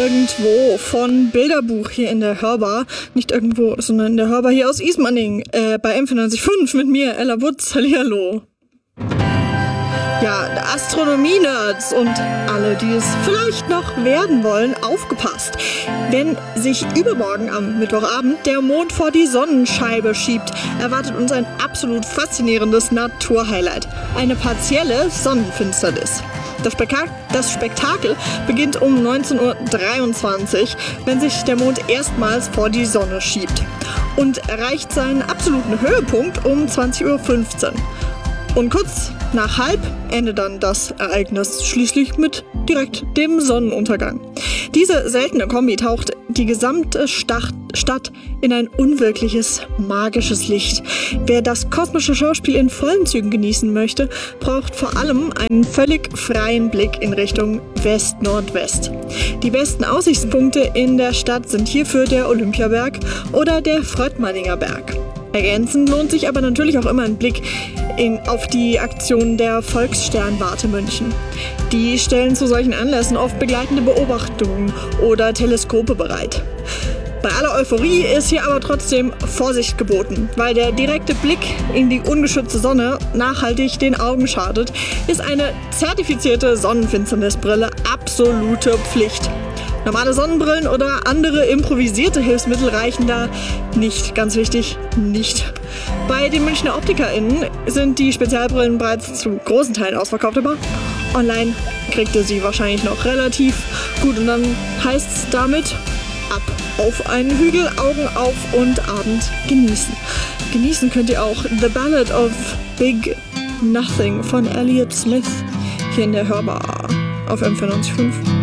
irgendwo von Bilderbuch hier in der Hörbar. Nicht irgendwo, sondern in der Hörbar hier aus Ismaning. Bei M94.5 mit mir, Ella Wutz. Hallihallo. Ja, Astronomie-Nerds und alle, die es vielleicht noch werden wollen, aufgepasst. Wenn sich übermorgen am Mittwochabend der Mond vor die Sonnenscheibe schiebt, erwartet uns ein absolut faszinierendes Naturhighlight. Eine partielle Sonnenfinsternis. Das Spektakel beginnt um 19:23 Uhr, wenn sich der Mond erstmals vor die Sonne schiebt und erreicht seinen absoluten Höhepunkt um 20:15 Uhr. Und kurz nach halb endet dann das Ereignis schließlich mit direkt dem Sonnenuntergang. Diese seltene Kombi taucht die gesamte Stadt in ein unwirkliches, magisches Licht. Wer das kosmische Schauspiel in vollen Zügen genießen möchte, braucht vor allem einen völlig freien Blick in Richtung West-Nordwest. Die besten Aussichtspunkte in der Stadt sind hierfür der Olympiaberg oder der Fröttmanninger Berg. Ergänzend lohnt sich aber natürlich auch immer ein Blick auf die Aktion der Volkssternwarte München. Die stellen zu solchen Anlässen oft begleitende Beobachtungen oder Teleskope bereit. Bei aller Euphorie ist hier aber trotzdem Vorsicht geboten, weil der direkte Blick in die ungeschützte Sonne nachhaltig den Augen schadet, ist eine zertifizierte Sonnenfinsternisbrille absolute Pflicht. Normale Sonnenbrillen oder andere improvisierte Hilfsmittel reichen da nicht, ganz wichtig, nicht. Bei den Münchner OptikerInnen sind die Spezialbrillen bereits zu großen Teilen ausverkauft, aber online kriegt ihr sie wahrscheinlich noch relativ gut. Und dann heißt es damit ab auf einen Hügel, Augen auf und Abend genießen. Genießen könnt ihr auch The Ballad of Big Nothing von Elliott Smith hier in der Hörbar auf M94.5.